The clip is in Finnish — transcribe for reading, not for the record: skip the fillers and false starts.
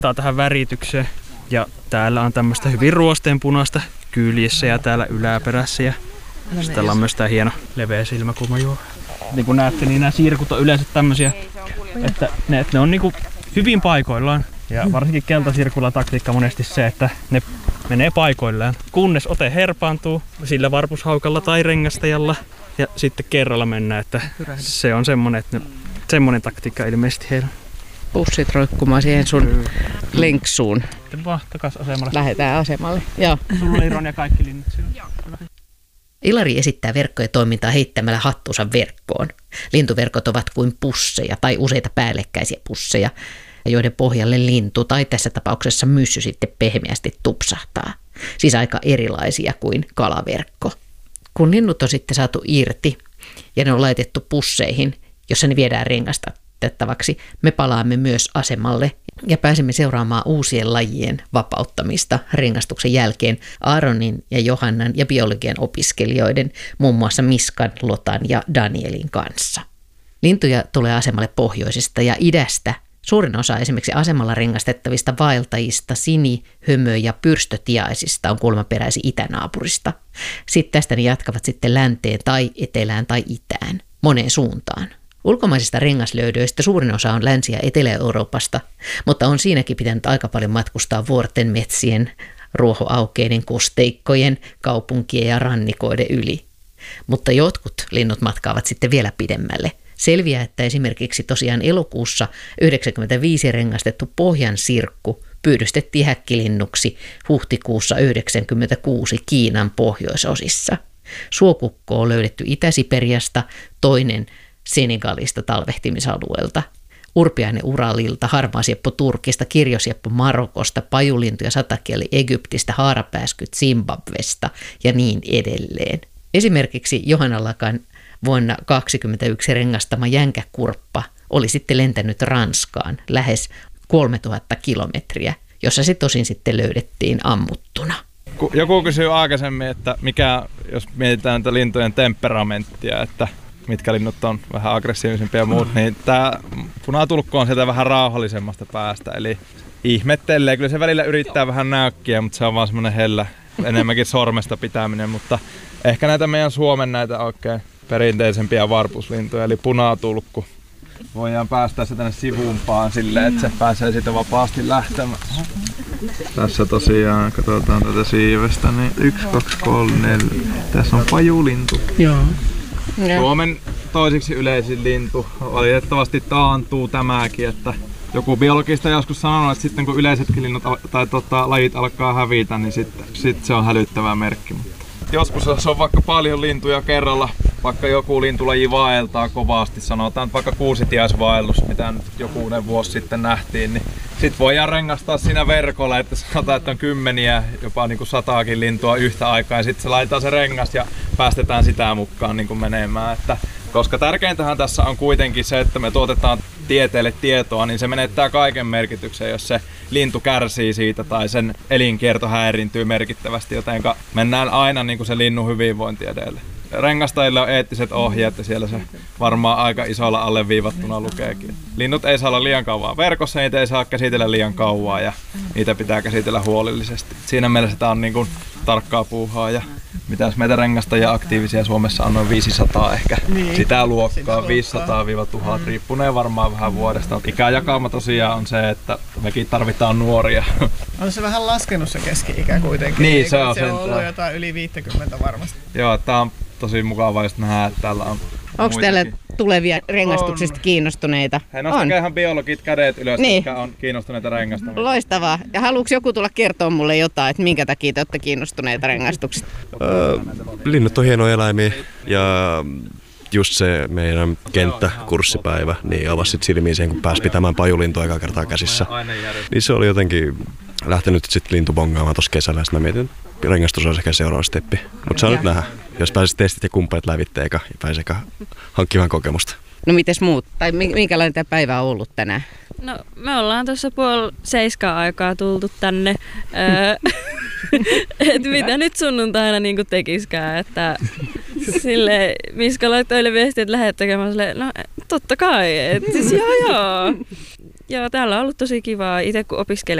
Tää tähän väritykseen. Ja täällä on tämmöistä hyvin ruosteenpunaista kyljessä ja täällä yläperässä. Ja sitten täällä on myös tää hieno leveä silmäkulmajuo. Niin kuin näette, niin nämä sirkut on yleensä tämmöisiä, että ne on niin kuin hyvin paikoillaan. Ja varsinkin keltasirkulla taktiikka monesti se, että ne menee paikoillaan. Kunnes ote herpaantuu sillä varpushaukalla tai rengastajalla. Ja sitten kerralla mennään, että se on semmonen taktiikka ilmeisesti heillä. Pussit roikkumaan siihen sun lenksuun. Sitten vaan takas asemalle. Lähdetään asemalle. Joo. Sulla oli Ron ja kaikki linnut siinä. Ilari esittää verkkojen toimintaa heittämällä hattunsa verkkoon. Lintuverkot ovat kuin pusseja tai useita päällekkäisiä pusseja, joiden pohjalle lintu tai tässä tapauksessa myssy sitten pehmeästi tupsahtaa. Siis aika erilaisia kuin kalaverkko. Kun linnut on sitten saatu irti ja ne on laitettu pusseihin, jossa ne viedään rengastettavaksi, me palaamme myös asemalle ja pääsemme seuraamaan uusien lajien vapauttamista rengastuksen jälkeen Aaronin ja Johannan ja biologian opiskelijoiden, muun muassa Miskan, Lotan ja Danielin kanssa. Lintuja tulee asemalle pohjoisesta ja idästä. Suurin osa esimerkiksi asemalla rengastettavista vaeltajista, sini-, hömö- ja pyrstötiaisista on kuulemma peräisin itänaapurista. Sitten tästä ne jatkavat sitten länteen tai etelään tai itään, moneen suuntaan. Ulkomaisista rengaslöydöistä suurin osa on Länsi- ja Etelä-Euroopasta, mutta on siinäkin pitänyt aika paljon matkustaa vuorten, metsien, ruohoaukeiden, kosteikkojen, kaupunkien ja rannikoiden yli. Mutta jotkut linnut matkaavat sitten vielä pidemmälle. Selviää, että esimerkiksi tosiaan elokuussa 1995 rengastettu pohjansirkku pyydystettiin häkkilinnuksi huhtikuussa 1996 Kiinan pohjoisosissa. Suokukko on löydetty Itä-Siperiasta, toinen Senegalista talvehtimisalueelta. Urpiainen Uralilta, harmaasieppo Turkista, kirjosieppo Marokosta, pajulintu ja satakieli Egyptistä, haarapääskyt Zimbabwesta ja niin edelleen. Esimerkiksi Johannallakan vuonna 2021 rengastama jänkäkurppa oli sitten lentänyt Ranskaan lähes 3000 kilometriä, jossa se tosin sitten löydettiin ammuttuna. Joku kysyi aikaisemmin, että mikä, jos mietitään tätä lintujen temperamenttia, että mitkä linnut on vähän aggressiivisempia ja muut, niin tämä punatulkku on sieltä vähän rauhallisemmasta päästä, eli ihmettelee. Kyllä se välillä yrittää vähän näykkiä, mutta se on vaan semmoinen hellä, enemmänkin sormesta pitäminen, mutta ehkä näitä meidän Suomen näitä oikein perinteisempiä varpuslintuja, eli punatulkku. Voidaan päästää se tänne sivumpaan silleen, että se pääsee siitä vapaasti lähtemään. Tässä tosiaan, katsotaan tätä siivestä, niin 1, 2, 3, 4. Tässä on pajulintu. Joo. Suomen toiseksi yleisin lintu. Valitettavasti taantuu tämäkin, että joku biologista joskus sanonut, että sitten kun yleisetkin linnut tai lajit alkaa hävitä, niin sitten se on hälyttävä merkki. Joskus jos on vaikka paljon lintuja kerralla, vaikka joku lintulaji vaeltaa kovasti, sanotaan vaikka kuusitiaisvaellus, mitä nyt jokunen vuosi sitten nähtiin, niin sit voidaan rengastaa siinä verkolla, että sanotaan, että on kymmeniä, jopa niin kuin 100kin lintua yhtä aikaa, ja sitten se laitetaan se rengas ja päästetään sitä mukaan niin kuin menemään. Koska tärkeintähän tässä on kuitenkin se, että me tuotetaan tieteelle tietoa, niin se menettää kaiken merkityksen, jos se lintu kärsii siitä tai sen elinkierto häiriintyy merkittävästi, joten mennään aina niin kuin se linnun hyvinvointi edelle. Rengastajille on eettiset ohjeet ja siellä se varmaan aika isolla alleviivattuna lukeekin. Linnut ei saa olla liian kauan verkossa, niitä ei saa käsitellä liian kauan ja niitä pitää käsitellä huolellisesti. Siinä mielessä tämä on niin kuin tarkkaa puuhaa ja mitäs meitä rengastajia aktiivisia Suomessa on noin 500 ehkä. Niin. Sitä luokkaa 500-1000 riippuneen varmaan vähän vuodesta. Ikäjakauma tosiaan on se, että mekin tarvitaan nuoria. On se vähän laskenut se keski-ikä kuitenkin. Niin, se on ollut jotain yli 50 varmasti. Joo, tää on tosi mukavaa just nähdä, että täällä on onko täällä tulevia rengastuksista kiinnostuneita? Hei, nostakaa ihan biologit kädet ylös, niin. Jotka on kiinnostuneita rengastamisesta. Loistavaa. Ja haluuks joku tulla kertoa mulle jotain, että minkä takia te olette kiinnostuneita rengastuksista? Linnut on hienoja eläimiä ja just se meidän kenttäkurssipäivä niin avasi silmiin sen, kun pääsi pitämään pajulintua ekaa kertaa käsissä. Niin se oli jotenkin lähtenyt sitten lintubongaamaan tuossa kesällä ja sitten mä mietin, että rengastus on sekä seuraava steppi. Mutta saa nyt nähdä, jos pääsit testit ja kumppanit lävitteen ja pääsi hankkimaan kokemusta. No mites muut? Tai minkälainen tämä päivä on ollut tänään? No me ollaan tuossa 6:30 aikaa tultu tänne. Et mitä nyt sunnuntaina niinku tekiskään, että sille Miska laittoi viestiä, että lähdet tekemään silleen, no totta kai, että siis joo. Joo, täällä on ollut tosi kivaa. Itse kun opiskelen